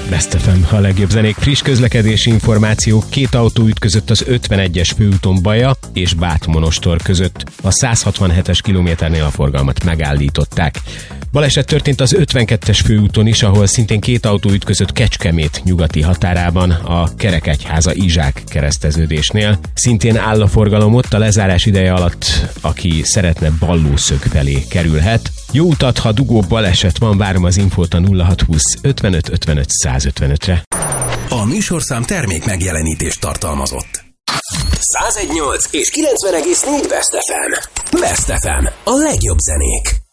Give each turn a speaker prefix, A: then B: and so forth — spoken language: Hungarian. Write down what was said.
A: Best FM, a legjobb zenék, friss közlekedési információk. 2 autó ütközött az 51-es főúton Baja és Bátmonostor között. A 167-es kilométernél a forgalmat megállították. Baleset történt az 52-es főúton is, ahol szintén 2 autó ütközött Kecskemét nyugati határában, a Kerekegyháza-Izsák kereszteződésnél. Szintén áll a forgalom ott, a lezárás ideje alatt, aki szeretne Ballószög felé kerülhet. Jó utat, ha dugó baleset van, várom az infót a 0620 55 55 155-re.
B: A műsorszám termék megjelenítést tartalmazott. 101.8 és 90,4 Best FM. Best FM, a legjobb zenék.